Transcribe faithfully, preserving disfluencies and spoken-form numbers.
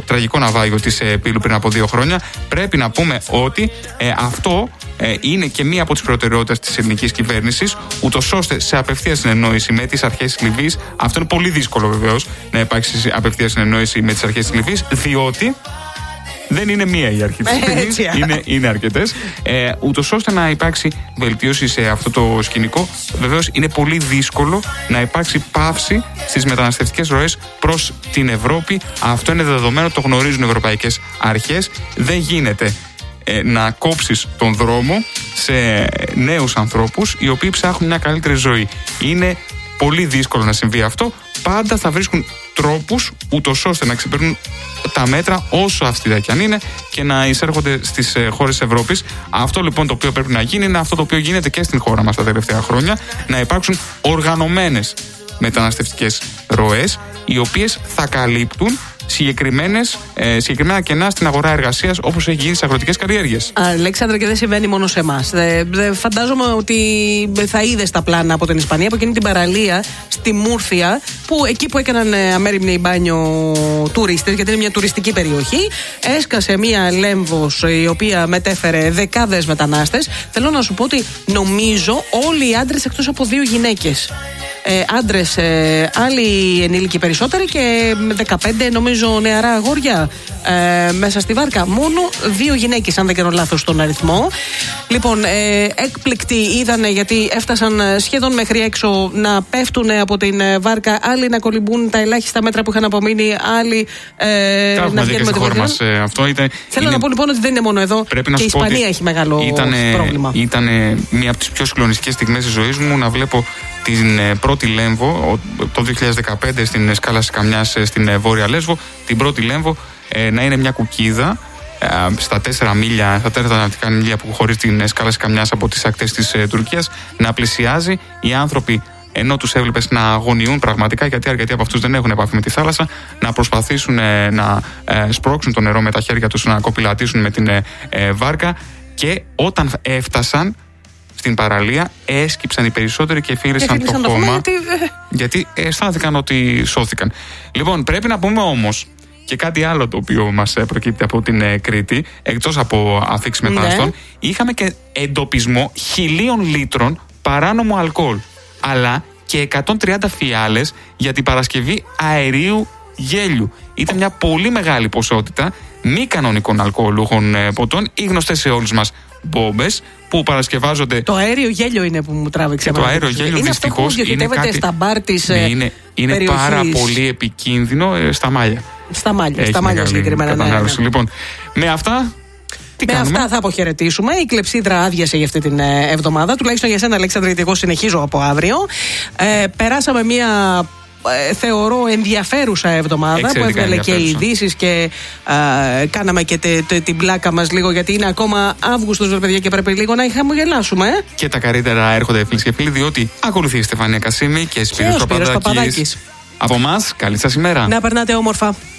τραγικό ναυάγιο της ε, Πύλου πριν από δύο χρόνια. Πρέπει να πούμε ότι ε, αυτό ε, είναι και μία από τις προτεραιότητες της ελληνικής κυβέρνησης, ούτως ώστε σε απευθεία συνεννόηση με τις αρχές της Λιβύης, αυτό είναι πολύ δύσκολο βεβαίως να υπάρξει απευθεία συνεννόηση με τις αρχές της Λιβύης, διότι δεν είναι μία η αρχή της Λιβύης, είναι, είναι αρκετές. Ε, ούτως ώστε να υπάρξει βελτίωση σε αυτό το σκηνικό. Βεβαίως είναι πολύ δύσκολο να υπάρξει πάυση στις μεταναστευτικές ροές προς την Ευρώπη. Αυτό είναι δεδομένο, το γνωρίζουν οι ευρωπαϊκές αρχές. Δεν γίνεται ε, να κόψεις τον δρόμο σε νέους ανθρώπους οι οποίοι ψάχνουν μια καλύτερη ζωή. Είναι πολύ δύσκολο να συμβεί αυτό. Πάντα θα βρίσκουν τρόπους ούτως ώστε να ξεπερνούν τα μέτρα όσο αυστηρά κι αν είναι και να εισέρχονται στις χώρες της Ευρώπης. Αυτό λοιπόν το οποίο πρέπει να γίνει είναι αυτό το οποίο γίνεται και στην χώρα μας τα τελευταία χρόνια, να υπάρξουν οργανωμένες μεταναστευτικές ροές οι οποίες θα καλύπτουν συγκεκριμένες, ε, συγκεκριμένα κενά στην αγορά εργασίας, όπως έχει γίνει στις αγροτικές καλλιέργειες. Αλέξανδρα, και δεν συμβαίνει μόνο σε εμάς. Ε, ε, φαντάζομαι ότι θα είδες τα πλάνα από την Ισπανία, από εκείνη την παραλία στη Μούρθια, που εκεί που έκαναν αμέριμνη μπάνιο τουρίστες, γιατί είναι μια τουριστική περιοχή, έσκασε μια λέμβος η οποία μετέφερε δεκάδες μετανάστες. Θέλω να σου πω ότι νομίζω όλοι οι άντρες εκτός από δύο γυναίκες. Ε, άντρες, ε, άλλοι ενήλικοι περισσότεροι και δεκαπέντε νομίζω νεαρά αγόρια ε, μέσα στη βάρκα. Μόνο δύο γυναίκες, αν δεν κάνω λάθος στον αριθμό. Λοιπόν, ε, έκπληκτοι είδανε, γιατί έφτασαν σχεδόν μέχρι έξω να πέφτουν από την βάρκα, άλλοι να κολυμπούν τα ελάχιστα μέτρα που είχαν απομείνει, άλλοι ε, να βγαίνουν με τη χώρα μας. Ε, αυτό ήταν, Θέλω είναι... να πω λοιπόν ότι δεν είναι μόνο εδώ. Πρέπει και η Ισπανία έχει μεγάλο ήτανε, πρόβλημα. Ήταν μία από τις πιο συγκλονιστικές στιγμές της ζωής μου να βλέπω την πρώτη Λέμβο το δύο χιλιάδες δεκαπέντε στην σκάλα της Καμιάς στην Βόρεια Λέσβο, την πρώτη Λέμβο να είναι μια κουκίδα στα τέσσερα μίλια, στα τέσσερα ναυτικά μίλια που χωρίζει την σκάλα της Καμιάς από τις ακτές της Τουρκίας, να πλησιάζει. Οι άνθρωποι, ενώ τους έβλεπες να αγωνιούν πραγματικά, γιατί αρκετοί από αυτούς δεν έχουν επαφή με τη θάλασσα, να προσπαθήσουν να σπρώξουν το νερό με τα χέρια τους, να κοπηλατήσουν με την βάρκα, και όταν έφτασαν στην παραλία έσκυψαν οι περισσότεροι και φίλησαν το χώμα, γιατί... γιατί αισθάνθηκαν ότι σώθηκαν. Λοιπόν, πρέπει να πούμε όμως και κάτι άλλο το οποίο μας προκύπτει από την ε, Κρήτη, εκτός από αφίξεις μεταναστών, ναι. Είχαμε και εντοπισμό χιλίων λίτρων παράνομου αλκοόλ, αλλά και εκατόν τριάντα φιάλες για την παρασκευή αερίου γέλιου. Ήταν μια πολύ μεγάλη ποσότητα μη κανονικών αλκοολούχων ε, ποτών, ή γνωστές σε όλους μας μπόμπες, που παρασκευάζονται. Το αέριο γέλιο είναι που μου τράβηξε. Και το αέριο γέλιο δυστυχώς είναι κάτι. Στα μπαρ της ναι, είναι, είναι πάρα πολύ επικίνδυνο ε, στα μάλια. Στα μάλια, Έχει στα μάλια συγκεκριμένα. Ναι, ναι, ναι. Λοιπόν, με αυτά. Τι με κάνουμε? Αυτά θα αποχαιρετήσουμε. Η κλεψίδρα άδειασε για αυτή την ε, εβδομάδα. Τουλάχιστον για σένα, Αλέξανδρα, γιατί εγώ συνεχίζω από αύριο. Ε, περάσαμε μια. Θεωρώ ενδιαφέρουσα εβδομάδα. Εξαιρετικά, που έβγαλε και ειδήσεις και α, κάναμε και τε, τε, την πλάκα μας λίγο, γιατί είναι ακόμα Αύγουστος, ρε παιδιά, και πρέπει λίγο να χαμογελάσουμε. Ε? Και τα καλύτερα έρχονται, φίλοι και φίλοι, διότι ακολουθεί η Στεφανία Κασίμη και Σπύρος Παπαδάκης. Από εμάς, καλή σας ημέρα. Να περνάτε όμορφα.